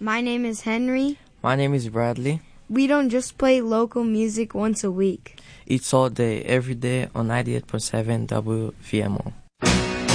My name is Henry. My name is Bradley. We don't just play local music once a week. It's all day, every day on 98.7 WVMO.